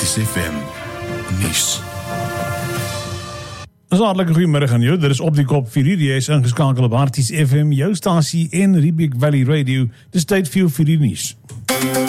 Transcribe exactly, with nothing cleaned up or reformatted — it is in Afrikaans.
S F M nuus. Een hartelijke goeiemiddag aan jou. Dit is op die kop vir hierdie is ingeskakel op Harties F M, jou stasie en Riebeek Valley Radio. Dis tyd vir jou vir die nuus.